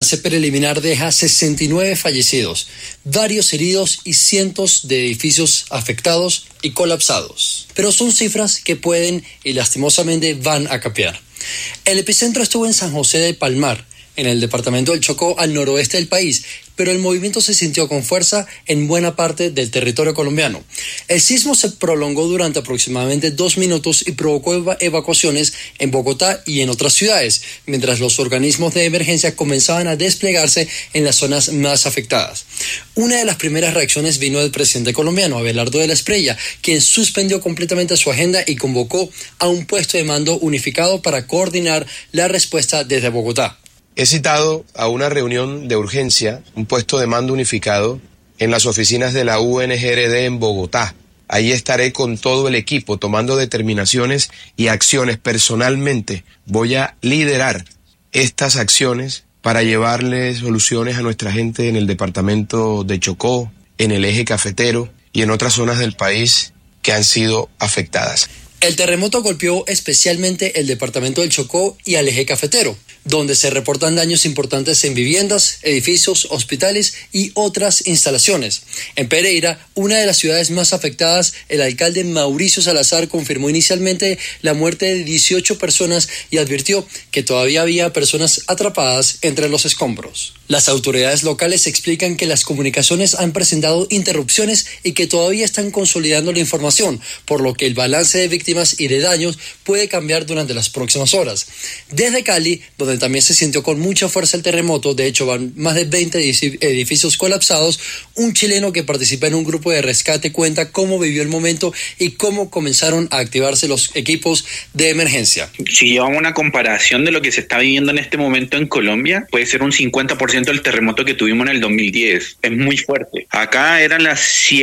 balance preliminar deja 69 fallecidos, varios heridos y cientos de edificios afectados y colapsados. Pero son cifras que pueden y lastimosamente van a cambiar. El epicentro estuvo en San José de Palmar, en el departamento del Chocó, al noroeste del país, pero el movimiento se sintió con fuerza en buena parte del territorio colombiano. El sismo se prolongó durante aproximadamente 2 minutos y provocó evacuaciones en Bogotá y en otras ciudades, mientras los organismos de emergencia comenzaban a desplegarse en las zonas más afectadas. Una de las primeras reacciones vino del presidente colombiano, Abelardo de la Espriella, quien suspendió completamente su agenda y convocó a un puesto de mando unificado para coordinar la respuesta desde Bogotá. He citado a una reunión de urgencia, un puesto de mando unificado, en las oficinas de la UNGRD en Bogotá. Ahí estaré con todo el equipo tomando determinaciones y acciones. Personalmente voy a liderar estas acciones para llevarle soluciones a nuestra gente en el departamento de Chocó, en el eje cafetero y en otras zonas del país que han sido afectadas. El terremoto golpeó especialmente el departamento del Chocó y al eje cafetero, donde se reportan daños importantes en viviendas, edificios, hospitales y otras instalaciones. En Pereira, una de las ciudades más afectadas, el alcalde Mauricio Salazar confirmó inicialmente la muerte de 18 personas y advirtió que todavía había personas atrapadas entre los escombros. Las autoridades locales explican que las comunicaciones han presentado interrupciones y que todavía están consolidando la información, por lo que el balance de víctimas y de daños puede cambiar durante las próximas horas. Desde Cali, donde también se sintió con mucha fuerza el terremoto, de hecho van más de 20 edificios colapsados, un chileno que participa en un grupo de rescate cuenta cómo vivió el momento y cómo comenzaron a activarse los equipos de emergencia. Si llevamos una comparación de lo que se está viviendo en este momento en Colombia, puede ser un 50% del terremoto que tuvimos en el 2010. Es muy fuerte. Acá eran las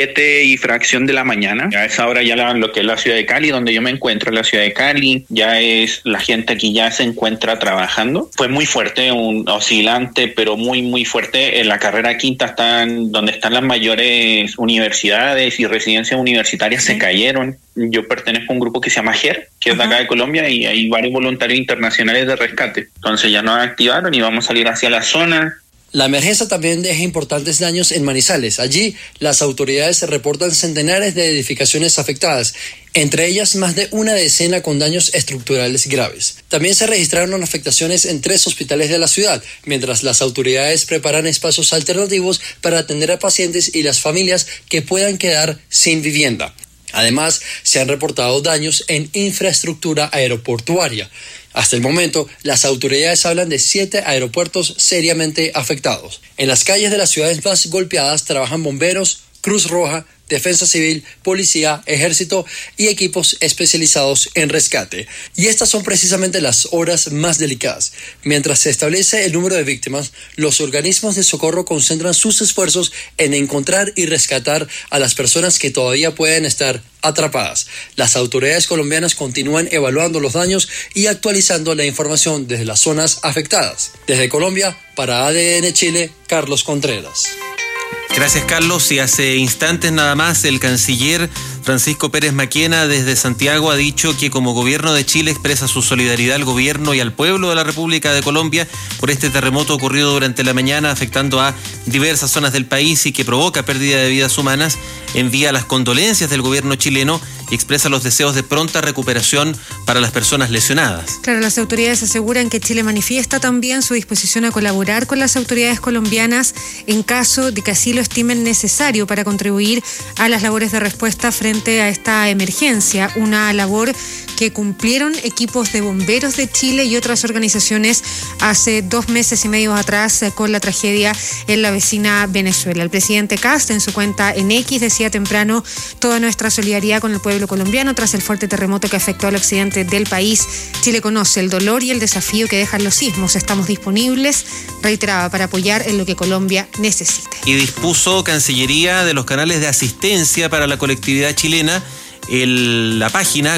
7 y fracción de la mañana. A esa hora ya lo que es la ciudad de Cali, donde yo me encuentro en la ciudad de Cali, ya es la gente aquí ya se encuentra trabajando. Fue muy fuerte, un oscilante, pero muy, muy fuerte. En la carrera quinta donde están las mayores universidades y residencias universitarias se cayeron. Yo pertenezco a un grupo que se llama GER, que es de acá de Colombia, y hay varios voluntarios internacionales de rescate. Entonces ya nos activaron y vamos a salir hacia la zona. La emergencia también deja importantes daños en Manizales. Allí, las autoridades reportan centenares de edificaciones afectadas, entre ellas más de una decena con daños estructurales graves. También se registraron afectaciones en 3 hospitales de la ciudad, mientras las autoridades preparan espacios alternativos para atender a pacientes y las familias que puedan quedar sin vivienda. Además, se han reportado daños en infraestructura aeroportuaria. Hasta el momento, las autoridades hablan de 7 aeropuertos seriamente afectados. En las calles de las ciudades más golpeadas trabajan bomberos, Cruz Roja, Defensa Civil, Policía, Ejército y equipos especializados en rescate. Y estas son precisamente las horas más delicadas. Mientras se establece el número de víctimas, los organismos de socorro concentran sus esfuerzos en encontrar y rescatar a las personas que todavía pueden estar atrapadas. Las autoridades colombianas continúan evaluando los daños y actualizando la información desde las zonas afectadas. Desde Colombia, para ADN Chile, Carlos Contreras. Gracias, Carlos. Y hace instantes nada más el canciller Francisco Pérez Maquena desde Santiago ha dicho que como gobierno de Chile expresa su solidaridad al gobierno y al pueblo de la República de Colombia por este terremoto ocurrido durante la mañana afectando a diversas zonas del país y que provoca pérdida de vidas humanas. Envía las condolencias del gobierno chileno y expresa los deseos de pronta recuperación para las personas lesionadas. Claro, las autoridades aseguran que Chile manifiesta también su disposición a colaborar con las autoridades colombianas en caso de que así lo estimen necesario para contribuir a las labores de respuesta frente a esta emergencia, una labor que cumplieron equipos de bomberos de Chile y otras organizaciones hace 2 meses y medio atrás con la tragedia en la vecina Venezuela. El presidente Kast en su cuenta en X decía temprano: toda nuestra solidaridad con el pueblo colombiano tras el fuerte terremoto que afectó al occidente del país. Chile conoce el dolor y el desafío que dejan los sismos. Estamos disponibles, reiteraba, para apoyar en lo que Colombia necesite. Y dispuso Cancillería de los canales de asistencia para la colectividad chilena. La página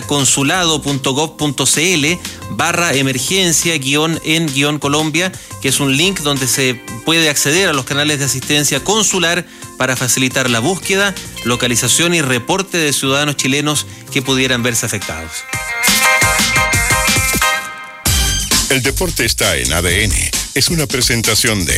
consulado.gov.cl/emergencia-en-Colombia, que es un link donde se puede acceder a los canales de asistencia consular para facilitar la búsqueda, localización y reporte de ciudadanos chilenos que pudieran verse afectados. El deporte está en ADN. Es una presentación de